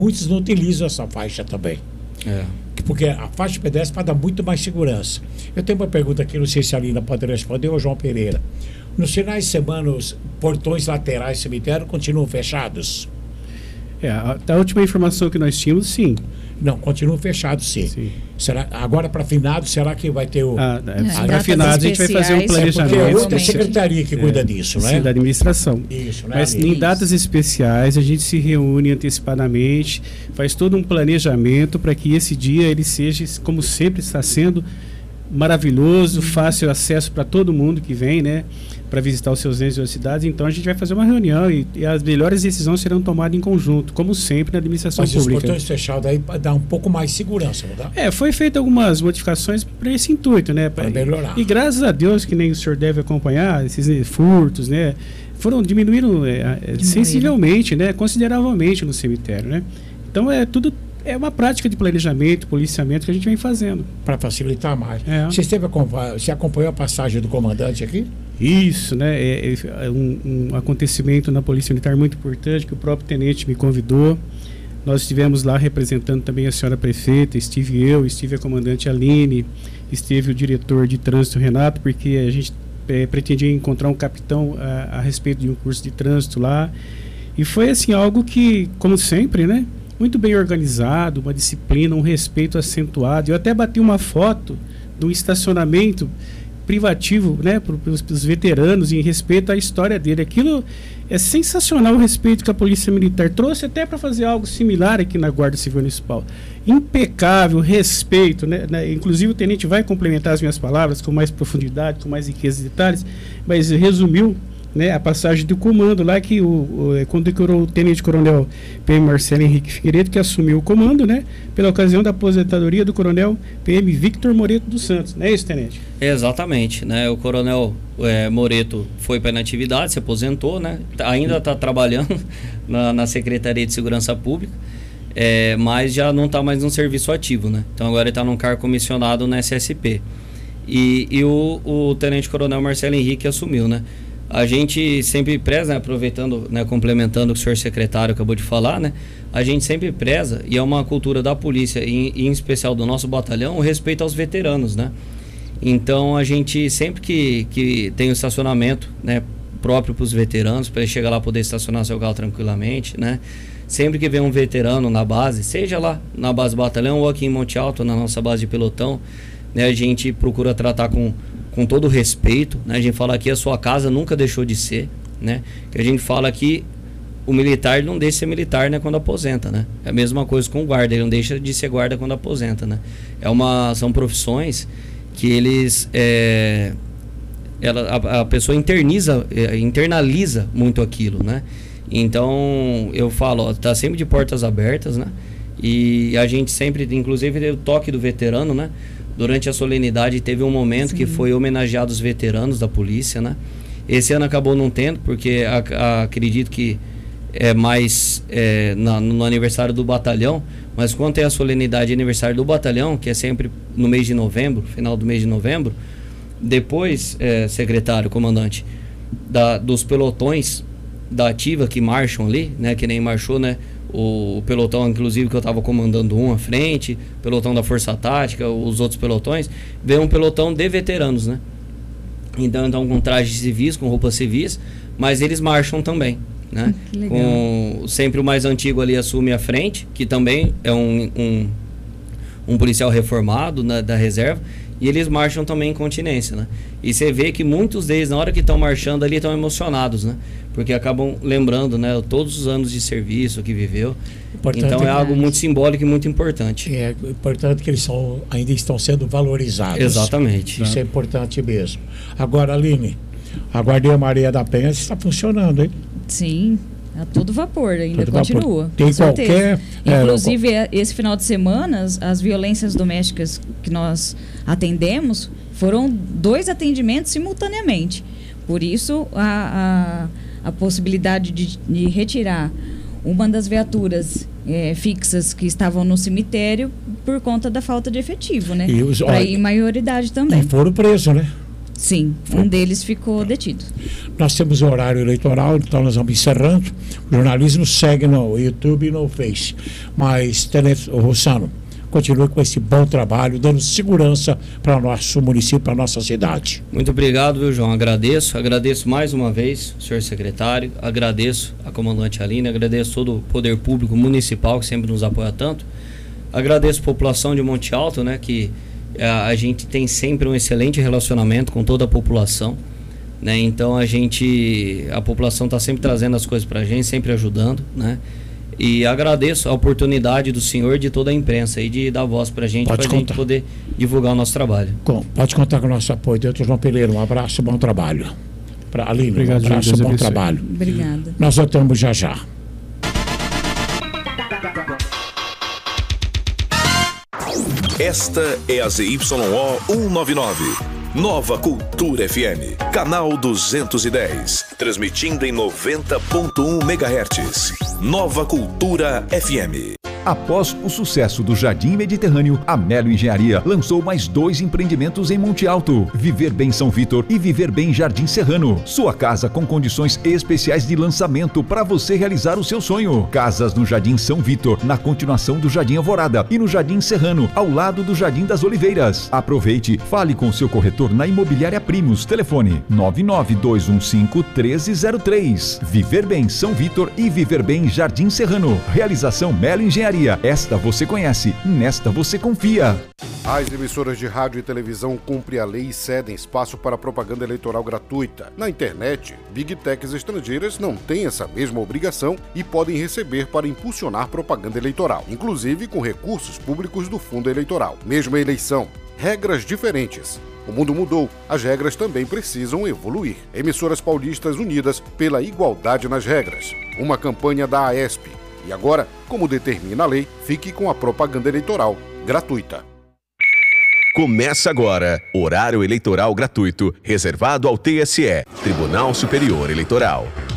muitos não utilizam essa faixa também. Porque a faixa pedestre vai dar muito mais segurança. Eu tenho uma pergunta aqui, não sei se a Lina pode responder, ou João Pereira. Nos finais de semana, os portões laterais do cemitério continuam fechados? A última informação que nós tínhamos, sim. Não, continuam fechados, sim. Será, agora para finados, será que vai ter o... Para finados a gente vai fazer um planejamento. É outra secretaria que cuida disso, né? Sim, da administração. Isso, né? Mas em datas especiais a gente se reúne antecipadamente, faz todo um planejamento para que esse dia ele seja, como sempre está sendo, maravilhoso, fácil acesso para todo mundo que vem, né? Para visitar os seus entes e as cidades. Então a gente vai fazer uma reunião e as melhores decisões serão tomadas em conjunto, como sempre na administração pública. Mas os portões fechados aí dá um pouco mais de segurança, não dá? Foi feita algumas modificações para esse intuito, né? Para melhorar. E graças a Deus, que nem o senhor deve acompanhar, esses furtos, né? Diminuíram sensivelmente, né? Consideravelmente no cemitério, né? Então é uma prática de planejamento, policiamento que a gente vem fazendo. Para facilitar mais. Você acompanhou a passagem do comandante aqui? Isso, né? É um acontecimento na Polícia Militar muito importante, que o próprio tenente me convidou. Nós estivemos lá representando também a senhora prefeita, estive a comandante Aline, esteve o diretor de trânsito Renato, porque a gente pretendia encontrar um capitão a respeito de um curso de trânsito lá. E foi assim, algo que, como sempre, né? Muito bem organizado, uma disciplina, um respeito acentuado. Eu até bati uma foto do estacionamento privativo, né, para os veteranos, em respeito à história dele. Aquilo é sensacional, o respeito que a Polícia Militar trouxe até para fazer algo similar aqui na Guarda Civil Municipal. Impecável, respeito, né? Inclusive o tenente vai complementar as minhas palavras com mais profundidade, com mais riqueza de detalhes, mas resumiu, né, a passagem do comando lá, que condecorou o tenente-coronel PM Marcelo Henrique Figueiredo, que assumiu o comando, né, pela ocasião da aposentadoria do coronel PM Victor Moreto dos Santos. Não é isso, tenente? Exatamente, né? O coronel Moreto foi para inatividade, se aposentou, né? Ainda está trabalhando na Secretaria de Segurança Pública, mas já não está mais no serviço ativo, né? Então agora ele está num cargo comissionado na SSP. E o tenente-coronel Marcelo Henrique assumiu, né? A gente sempre preza, né, aproveitando, né, complementando o que o senhor secretário acabou de falar, né, a gente sempre preza, e é uma cultura da polícia, e em especial do nosso batalhão, o respeito aos veteranos, né? Então a gente sempre que tem o estacionamento, né, próprio para os veteranos, para ele chegar lá poder estacionar seu carro tranquilamente, né? Sempre que vem um veterano na base, seja lá na base do batalhão ou aqui em Monte Alto, na nossa base de pelotão, né, a gente procura tratar com todo respeito, né? A gente fala aqui a sua casa nunca deixou de ser, né? Que a gente fala que o militar não deixa de ser militar, né, quando aposenta, né? É a mesma coisa com o guarda, ele não deixa de ser guarda quando aposenta, né? São profissões que eles a pessoa internaliza muito aquilo, né? Então eu falo, tá sempre de portas abertas, né? E a gente sempre, inclusive, o toque do veterano, né? Durante a solenidade teve um momento que foi homenageado os veteranos da polícia, né? Esse ano acabou não tendo, porque acredito que é mais no aniversário do batalhão, mas quando tem a solenidade de aniversário do batalhão, que é sempre no mês de novembro, final do mês de novembro, depois, secretário, comandante, dos pelotões da ativa que marcham ali, né? Que nem marchou, né? O pelotão, inclusive, que eu estava comandando à frente, pelotão da Força Tática, os outros pelotões, veio um pelotão de veteranos, né? Então com trajes civis, com roupas civis, mas eles marcham também, né? Sempre o mais antigo ali assume a frente, que também é um policial reformado, né, da reserva, e eles marcham também em continência, né? E você vê que muitos deles, na hora que estão marchando ali, estão emocionados, né? Porque acabam lembrando, né, todos os anos de serviço que viveu. Então é algo muito simbólico e muito importante. É importante que eles ainda estão sendo valorizados. Exatamente. Isso é importante mesmo. Agora, Aline, a Guardia Maria da Penha está funcionando, hein? Sim, a todo vapor, ainda todo continua. Vapor. Tem qualquer... Inclusive, esse final de semana, as violências domésticas que nós atendemos, foram 2 atendimentos simultaneamente. Por isso, a possibilidade de retirar uma das viaturas fixas que estavam no cemitério por conta da falta de efetivo, né? Para ir em maioridade também. E foram presos, né? Sim, um deles ficou detido. Nós temos o horário eleitoral, então nós vamos encerrando. O jornalismo segue no YouTube e no Face. Mas, Tenente Rossano, continue com esse bom trabalho, dando segurança para o nosso município, para a nossa cidade. Muito obrigado, viu, João? Agradeço mais uma vez, senhor secretário, agradeço a comandante Aline, agradeço todo o poder público municipal que sempre nos apoia tanto. Agradeço a população de Monte Alto, né, que a gente tem sempre um excelente relacionamento com toda a população, né? Então a população está sempre trazendo as coisas para a gente, sempre ajudando, né? E agradeço a oportunidade do senhor e de toda a imprensa aí de dar voz para a gente poder divulgar o nosso trabalho. Pode contar com o nosso apoio, doutor João Pereira. Um abraço, bom trabalho. Para Aline, obrigado, um abraço, bom trabalho. Obrigada. Nós voltamos já. Esta é a ZYO 199, Nova Cultura FM, canal 210, transmitindo em 90.1 MHz. Nova Cultura FM. Após o sucesso do Jardim Mediterrâneo, a Melo Engenharia lançou mais 2 empreendimentos em Monte Alto: Viver Bem São Vitor e Viver Bem Jardim Serrano. Sua casa com condições especiais de lançamento para você realizar o seu sonho. Casas no Jardim São Vitor, na continuação do Jardim Alvorada, e no Jardim Serrano, ao lado do Jardim das Oliveiras. Aproveite, fale com seu corretor na Imobiliária Primos. Telefone 99215-1303. Viver Bem São Vitor e Viver Bem Jardim Serrano. Realização Melo Engenharia. Esta você conhece, nesta você confia. As emissoras de rádio e televisão cumprem a lei e cedem espaço para propaganda eleitoral gratuita. Na internet, Big Techs estrangeiras não têm essa mesma obrigação e podem receber para impulsionar propaganda eleitoral, inclusive com recursos públicos do fundo eleitoral. Mesma eleição, regras diferentes. O mundo mudou, as regras também precisam evoluir. Emissoras paulistas unidas pela igualdade nas regras. Uma campanha da AESP. E agora, como determina a lei, fique com a propaganda eleitoral gratuita. Começa agora, horário eleitoral gratuito, reservado ao TSE, Tribunal Superior Eleitoral.